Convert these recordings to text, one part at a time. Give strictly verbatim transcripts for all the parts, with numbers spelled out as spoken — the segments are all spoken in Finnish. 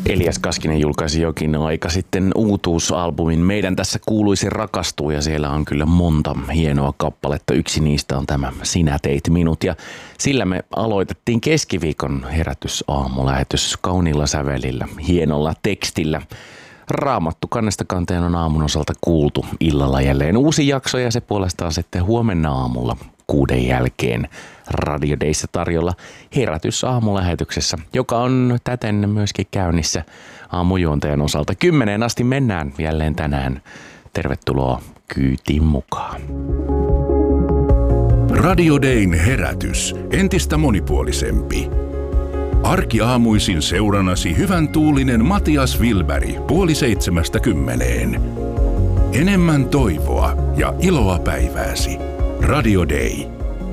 Elias Kaskinen julkaisi jokin aika sitten uutuusalbumin Meidän tässä kuuluisi rakastua, ja siellä on kyllä monta hienoa kappaletta. Yksi niistä on tämä Sinä teit minut, ja sillä me aloitettiin keskiviikon herätysaamulähetys kauniilla sävelillä, hienolla tekstillä. Raamattu kannesta kanteen on aamun osalta kuultu illalla jälleen uusi jakso, ja se puolestaan sitten huomenna aamulla kuuden jälkeen Radio Dayssä tarjolla herätysaamulähetyksessä, joka on täten myöskin käynnissä aamujuontajan osalta. Kymmeneen asti mennään jälleen tänään. Tervetuloa kyytiin mukaan. Radio Dayn herätys, entistä monipuolisempi. Arkiaamuisin seurannasi hyvän tuulinen Matias Wilberg puoli seitsemästä kymmeneen. Enemmän toivoa ja iloa päivääsi. Radio Day.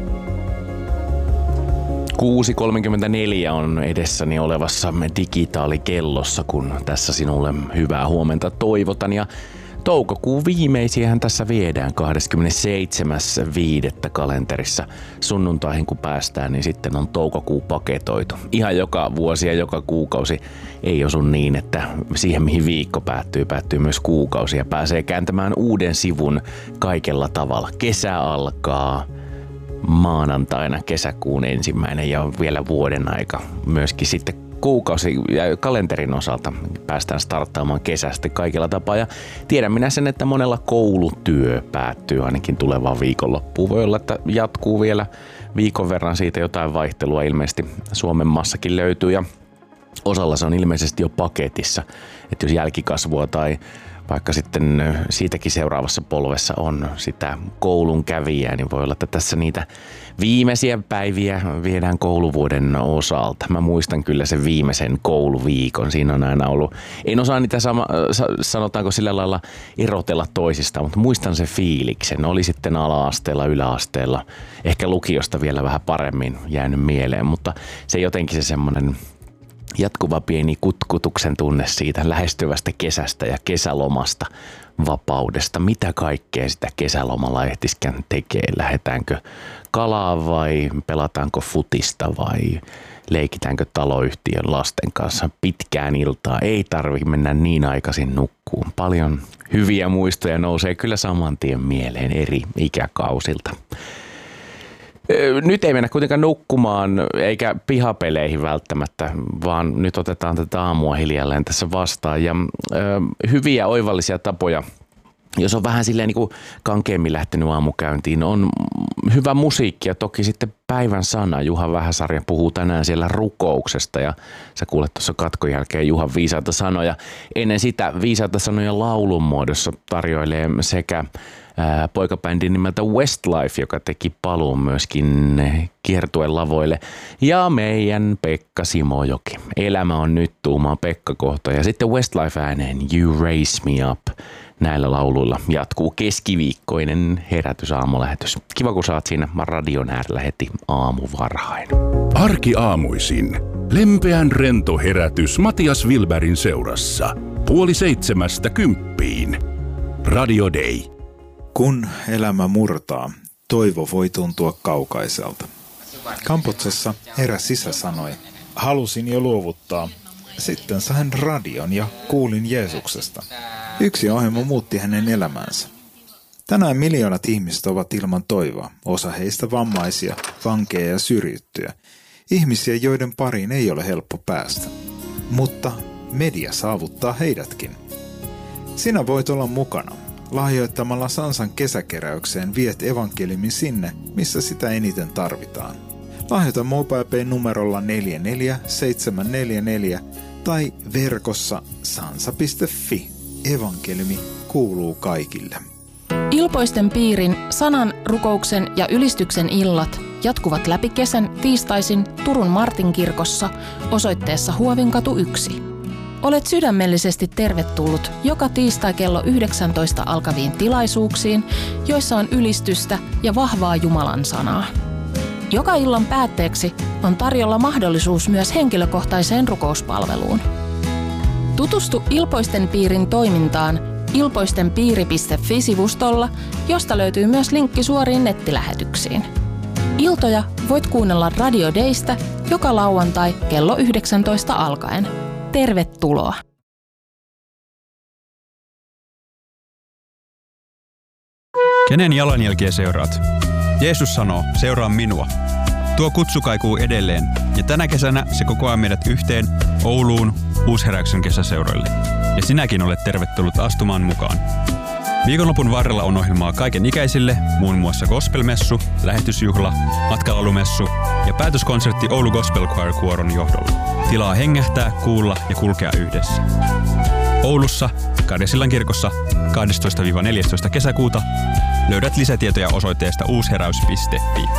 kuusi kolmekymmentäneljä on edessäni olevassa digitaalikellossa, kun tässä sinulle hyvää huomenta toivotan. Ja toukokuun viimeisiähän tässä viedään kahdeskymmenesseitsemäs viidettä kalenterissa. Sunnuntaihin kun päästään, niin sitten on toukokuu paketoitu. Ihan joka vuosi ja joka kuukausi ei osu niin, että siihen mihin viikko päättyy, päättyy myös kuukausi. Ja pääsee kääntämään uuden sivun kaikella tavalla. Kesä alkaa maanantaina kesäkuun ensimmäinen ja vielä vuoden aika myöskin sitten kuukausi ja kalenterin osalta päästään starttaamaan kesästä kaikilla tapaa. Ja tiedän minä sen, että monella koulutyö päättyy ainakin tulevaan viikonloppuun. Voi olla, että jatkuu vielä viikon verran, siitä jotain vaihtelua ilmeisesti Suomen maassakin löytyy. Ja osalla se on ilmeisesti jo paketissa, että jos jälkikasvua tai vaikka sitten siitäkin seuraavassa polvessa on sitä koulun kävijää, niin voi olla, että tässä niitä viimeisiä päiviä viedään kouluvuoden osalta. Mä muistan kyllä sen viimeisen kouluviikon. Siinä on aina ollut, en osaa niitä sama, sanotaanko sillä lailla erotella toisista, mutta muistan sen fiiliksen. Oli sitten ala-asteella, yläasteella, ehkä lukiosta vielä vähän paremmin jäänyt mieleen, mutta se jotenkin se semmoinen jatkuva pieni kutkutuksen tunne siitä lähestyvästä kesästä ja kesälomasta, vapaudesta. Mitä kaikkea sitä kesälomalla ehtiskään tekee? Lähdetäänkö kalaa vai pelataanko futista vai leikitäänkö taloyhtiön lasten kanssa pitkään iltaa? Ei tarvitse mennä niin aikaisin nukkuun. Paljon hyviä muistoja nousee kyllä saman tien mieleen eri ikäkausilta. Nyt ei mennä kuitenkaan nukkumaan eikä pihapeleihin välttämättä, vaan nyt otetaan tätä aamua hiljalleen tässä vastaan. Ja ö, hyviä oivallisia tapoja, jos on vähän silleen niin kuin kankeammin lähtenyt aamukäyntiin, on hyvä musiikki ja toki sitten päivän sana. Juha Vähäsarja puhuu tänään siellä rukouksesta ja sä kuulet tuossa katkon jälkeen Juhan viisaita sanoja. Ennen sitä viisaita sanoja laulun muodossa tarjoilee sekä ää, poikabändi nimeltä Westlife, joka teki paluun myöskin kiertueen lavoille, ja meidän Pekka Simojoki. Elämä on nyt, tuumaa Pekka kohta. Ja sitten Westlife ääneen You Raise Me Up. Näillä lauluilla jatkuu keskiviikkoinen herätysaamulähetys. Kiva, kun saat siinä radion äärellä heti aamuvarhain. Arkiaamuisin. Lempeän rento herätys Matias Wilbergin seurassa. Puoli seitsemästä kymppiin. Radio Day. Kun elämä murtaa, toivo voi tuntua kaukaiselta. Kamputsessa eräs isä sanoi, halusin jo luovuttaa. Sitten sain radion ja kuulin Jeesuksesta. Yksi ohjelma muutti hänen elämänsä. Tänään miljoonat ihmiset ovat ilman toivoa, osa heistä vammaisia, vankeja ja syrjittyjä. Ihmisiä, joiden pariin ei ole helppo päästä. Mutta media saavuttaa heidätkin. Sinä voit olla mukana. Lahjoittamalla Sansan kesäkeräykseen viet evankeliumin sinne, missä sitä eniten tarvitaan. Lahjoita MobilePay numerolla neljä neljä seitsemän neljä neljä tai verkossa sansa piste fi. Evankeliumi kuuluu kaikille. Ilpoisten piirin, sanan, rukouksen ja ylistyksen illat jatkuvat läpi kesän tiistaisin Turun Martinkirkossa osoitteessa Huovinkatu yksi. Olet sydämellisesti tervetullut joka tiistai kello yhdeksäntoista alkaviin tilaisuuksiin, joissa on ylistystä ja vahvaa Jumalan sanaa. Joka illan päätteeksi on tarjolla mahdollisuus myös henkilökohtaiseen rukouspalveluun. Tutustu Ilpoisten piirin toimintaan ilpoistenpiiri piste fi-sivustolla, josta löytyy myös linkki suoriin nettilähetyksiin. Iltoja voit kuunnella Radio Daystä joka lauantai kello yhdeksäntoista alkaen. Tervetuloa! Kenen jalanjälkiä seuraat? Jeesus sanoo, seuraa minua. Tuo kutsu kaikuu edelleen, ja tänä kesänä se kokoaa meidät yhteen Ouluun Uusheräyksen kesäseuroille. Ja sinäkin olet tervetullut astumaan mukaan. Viikonlopun varrella on ohjelmaa kaiken ikäisille, muun muassa gospelmessu, lähetysjuhla, matkalalumessu ja päätöskonsertti Oulu Gospel Choir kuoron johdolla. Tilaa hengähtää, kuulla ja kulkea yhdessä. Oulussa, Karjasillan kirkossa kahdestoista neljästoista kesäkuuta löydät lisätietoja osoitteesta uusheräys piste fi.